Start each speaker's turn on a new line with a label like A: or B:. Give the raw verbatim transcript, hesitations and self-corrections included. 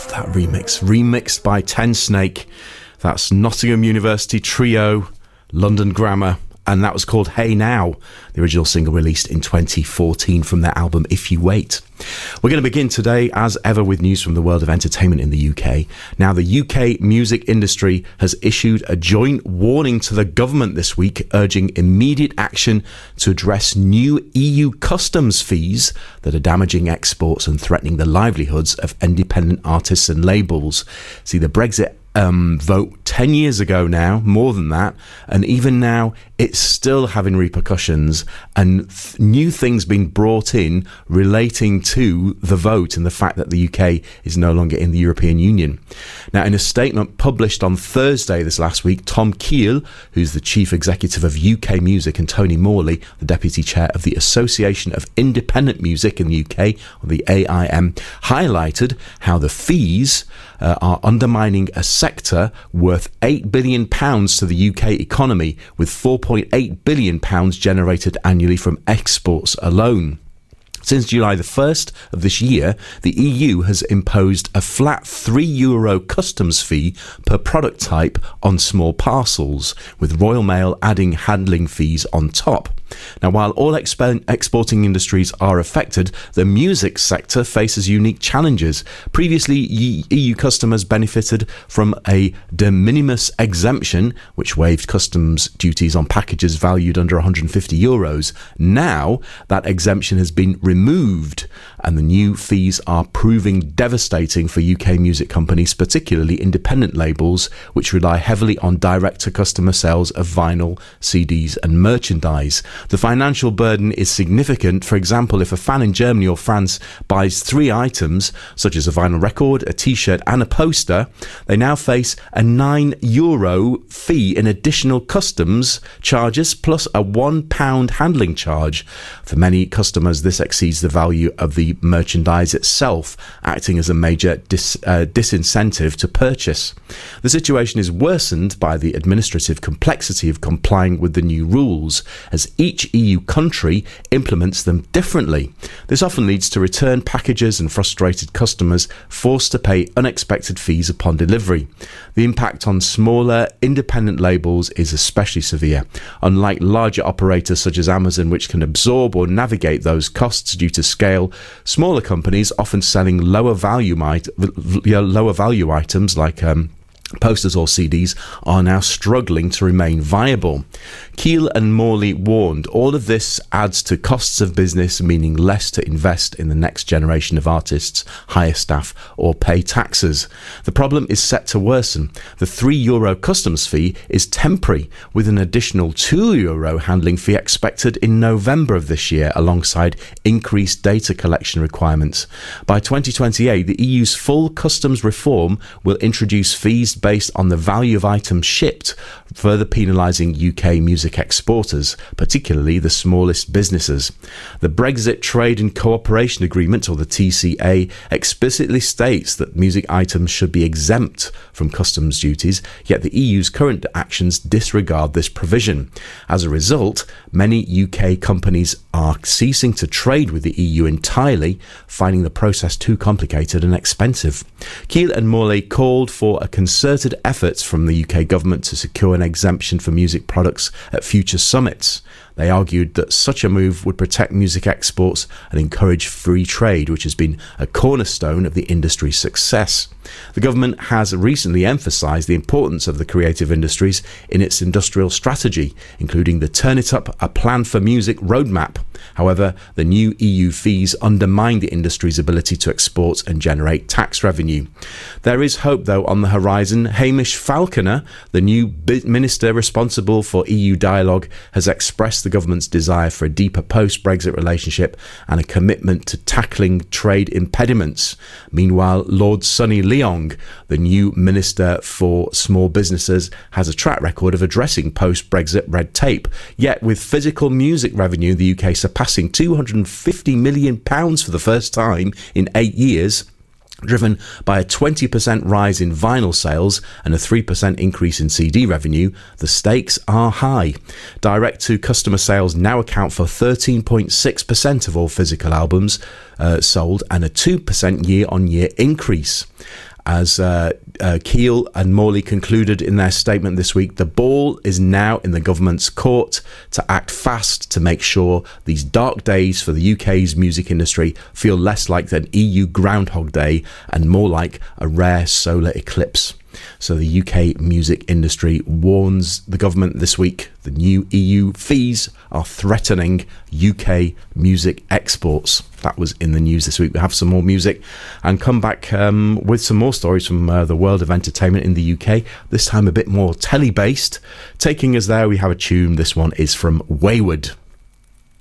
A: that remix, remixed by Ten Snake. That's Nottingham University Trio, London Grammar, and that was called Hey Now, the original single released in twenty fourteen from their album If You Wait. We're going to begin today, as ever, with news from the world of entertainment in the U K. Now, the U K music industry has issued a joint warning to the government this week, urging immediate action to address new E U customs fees that are damaging exports and threatening the livelihoods of independent artists and labels. See, the Brexit Um, vote ten years ago now, more than that, and even now it's still having repercussions and th- new things being brought in relating to the vote and the fact that the U K is no longer in the European Union. Now, in a statement published on Thursday this last week, Tom Keel, who's the chief executive of U K Music, and Tony Morley, the deputy chair of the Association of Independent Music in the U K, or the A I M, highlighted how the fees uh, are undermining a sector worth eight billion pounds to the U K economy, with four point eight billion pounds generated annually from exports alone. Since July the first of this year, the E U has imposed a flat three euro customs fee per product type on small parcels, with Royal Mail adding handling fees on top. Now, while all exp- exporting industries are affected, the music sector faces unique challenges. Previously, E U customers benefited from a de minimis exemption, which waived customs duties on packages valued under one hundred fifty euros. Now, that exemption has been removed, and the new fees are proving devastating for U K music companies, particularly independent labels, which rely heavily on direct-to-customer sales of vinyl, C Ds and merchandise. The financial burden is significant. For example, if a fan in Germany or France buys three items, such as a vinyl record, a t-shirt and a poster, they now face a nine euro fee in additional customs charges plus a one pound handling charge. For many customers, this exceeds the value of the merchandise itself, acting as a major dis, uh, disincentive to purchase. The situation is worsened by the administrative complexity of complying with the new rules, as each Each E U country implements them differently. This often leads to return packages and frustrated customers forced to pay unexpected fees upon delivery. The impact on smaller, independent labels is especially severe. Unlike larger operators such as Amazon, which can absorb or navigate those costs due to scale, smaller companies, often selling lower value, lower value items like um, posters or C Ds, are now struggling to remain viable. Keel and Morley warned all of this adds to costs of business, meaning less to invest in the next generation of artists, hire staff or pay taxes. The problem is set to worsen. The three euro customs fee is temporary, with an additional two euro handling fee expected in November of this year, alongside increased data collection requirements. By twenty twenty-eight, the E U's full customs reform will introduce fees based on the value of items shipped, further penalising U K music exporters, particularly the smallest businesses. The Brexit Trade and Cooperation Agreement, or the T C A, explicitly states that music items should be exempt from customs duties, yet the E U's current actions disregard this provision. As a result, many U K companies are ceasing to trade with the E U entirely, finding the process too complicated and expensive. Keel and Morley called for a concerted efforts from the U K government to secure an exemption for music products at future summits. They argued that such a move would protect music exports and encourage free trade, which has been a cornerstone of the industry's success. The government has recently emphasised the importance of the creative industries in its industrial strategy, including the Turn It Up, a Plan for Music roadmap. However, the new E U fees undermine the industry's ability to export and generate tax revenue. There is hope, though, on the horizon. Hamish Falconer, the new minister responsible for E U dialogue, has expressed the government's desire for a deeper post-Brexit relationship and a commitment to tackling trade impediments. Meanwhile, Lord Sonny Leong, the new Minister for Small Businesses, has a track record of addressing post-Brexit red tape. Yet, with physical music revenue in the U K surpassing two hundred fifty million pounds for the first time in eight years, driven by a twenty percent rise in vinyl sales and a three percent increase in C D revenue, the stakes are high. Direct-to-customer sales now account for thirteen point six percent of all physical albums uh, sold, and a two percent year-on-year increase. As uh, uh, Keel and Morley concluded in their statement this week, the ball is now in the government's court to act fast to make sure these dark days for the U K's music industry feel less like an E U Groundhog Day and more like a rare solar eclipse. So the U K music industry warns the government this week the new E U fees are threatening U K music exports. That was in the news this week. We have some more music and come back um, with some more stories from uh, the world of entertainment in the U K, this time a bit more telly-based. Taking us there, we have a tune. This one is from Wayward.